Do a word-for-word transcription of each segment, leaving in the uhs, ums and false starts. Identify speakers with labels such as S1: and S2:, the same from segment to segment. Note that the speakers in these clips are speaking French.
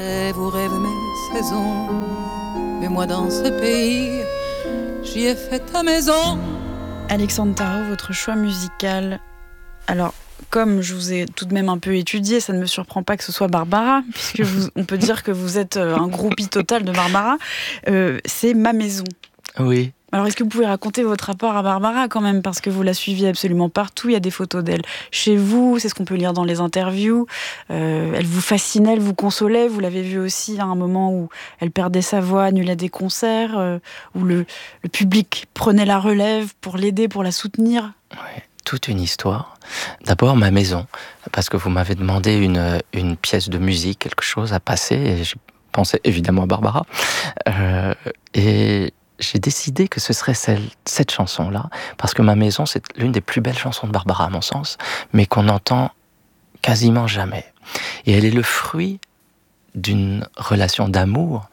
S1: Vous rêvez mes saisons, mais moi dans ce pays, j'y ai fait ta maison.
S2: Alexandre Tarot, votre choix musical. Alors, comme je vous ai tout de même un peu étudié, ça ne me surprend pas que ce soit Barbara, puisque vous, on peut dire que vous êtes un groupie total de Barbara. Euh, c'est Ma Maison.
S3: Oui.
S2: Alors, est-ce que vous pouvez raconter votre rapport à Barbara quand même, parce que vous la suiviez absolument partout, il y a des photos d'elle chez vous, c'est ce qu'on peut lire dans les interviews. Euh, elle vous fascinait, elle vous consolait, vous l'avez vu aussi à un moment où elle perdait sa voix, annulait des concerts, euh, où le, le public prenait la relève pour l'aider, pour la soutenir.
S3: Oui, toute une histoire. D'abord, Ma Maison, parce que vous m'avez demandé une, une pièce de musique, quelque chose à passer, et je pensais évidemment à Barbara. Euh, et... J'ai décidé que ce serait celle, cette chanson-là, parce que Ma Maison, c'est l'une des plus belles chansons de Barbara, à mon sens, mais qu'on n'entend quasiment jamais. Et elle est le fruit d'une relation d'amour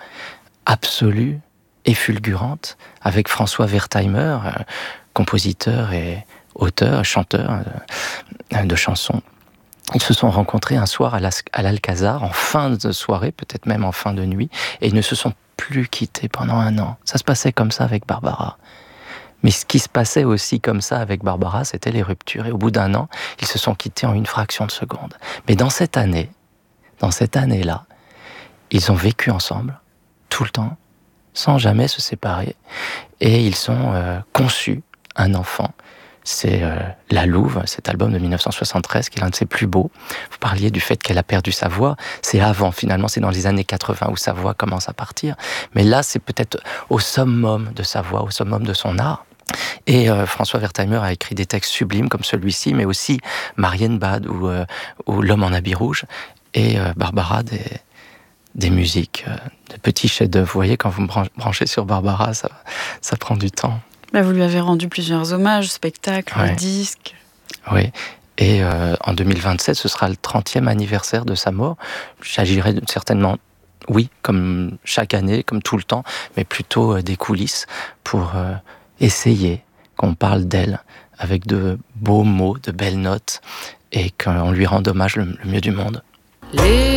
S3: absolue et fulgurante avec François Wertheimer, compositeur et auteur, chanteur de chansons. Ils se sont rencontrés un soir à l'Alcazar, en fin de soirée, peut-être même en fin de nuit, et ils ne se sont plus quittés pendant un an. Ça se passait comme ça avec Barbara. Mais ce qui se passait aussi comme ça avec Barbara, c'était les ruptures. Et au bout d'un an, ils se sont quittés en une fraction de seconde. Mais dans cette année, dans cette année-là, ils ont vécu ensemble, tout le temps, sans jamais se séparer. Et ils ont euh, conçu un enfant. C'est euh, La Louve, cet album de dix-neuf cent soixante-treize, qui est l'un de ses plus beaux. Vous parliez du fait qu'elle a perdu sa voix. C'est avant, finalement, c'est dans les années quatre-vingts où sa voix commence à partir. Mais là, c'est peut-être au summum de sa voix, au summum de son art. Et euh, François Wertheimer a écrit des textes sublimes comme celui-ci, mais aussi Marienbad ou, euh, ou L'Homme en habit rouge. Et euh, Barbara, des, des musiques, euh, des petits chefs-d'œuvre. Vous voyez, quand vous me branchez sur Barbara, ça, ça prend du temps.
S2: Bah, vous lui avez rendu plusieurs hommages, spectacles,
S3: ouais.
S2: disques.
S3: Oui, et euh, en deux mille vingt-sept, ce sera le trentième anniversaire de sa mort. J'agirai certainement, oui, comme chaque année, comme tout le temps, mais plutôt euh, des coulisses pour euh, essayer qu'on parle d'elle avec de beaux mots, de belles notes, et qu'on lui rende hommage le, le mieux du monde.
S1: Les